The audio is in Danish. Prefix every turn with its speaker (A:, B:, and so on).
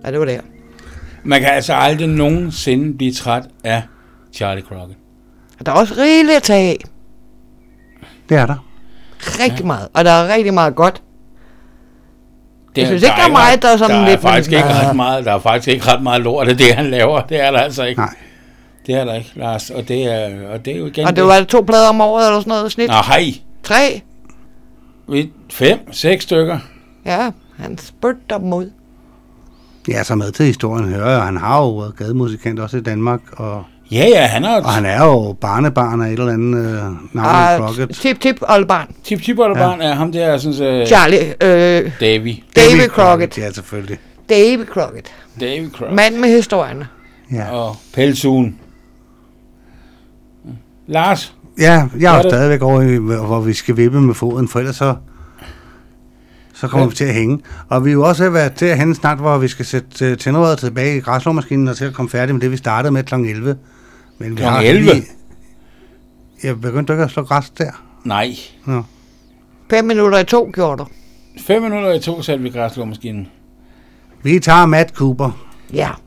A: Ja, det var det.
B: Man kan altså aldrig nogensinde blive træt af Charlie Crockett.
A: Der er også rigeligt at tage af.
C: Det er der.
A: Rigtig meget. Og der er rigtig meget godt.
B: Det,
A: jeg synes ikke, der er meget, der er sådan lidt...
B: Der er faktisk ikke ret meget lort af det, han laver. Det er der altså ikke.
C: Nej.
B: Det er der ikke, Lars. Og det er jo igen...
A: Og det var 2 plader om året, eller sådan noget snit?
B: Nej.
A: 3?
B: 5-6 stykker.
A: Ja, han spurgte dem ud.
C: Ja, så med til historien hører jeg, han har jo været gademusikant også i Danmark, og
B: han har...
C: Og han er jo barnebarn af et eller andet navn Crockett.
A: Tip-tip-oldebarn.
B: Tip-tip-oldebarn er ham der, sådan...
A: Charlie.
B: David
A: Crockett.
C: Ja, selvfølgelig.
A: David Crockett. Mand med historierne.
C: Ja.
B: Og pelsugen. Lars?
C: Ja, jeg er jo stadigvæk over i, hvor vi skal vippe med foden, for ellers så kommer vi til at hænge. Og vi er jo også været til at hænge snart, hvor vi skal sætte tænderøret tilbage i græsslåmaskinen og til at komme færdig med det, vi startede med kl. 11. Men
B: kl. 11?
C: Jeg begyndte ikke at slå græs der.
B: Nej.
C: Ja.
A: 5 minutter i 2 gjorde du.
B: 5 minutter i 2 satte vi græsslåmaskinen.
C: Vi tager Matt Cooper.
A: Ja.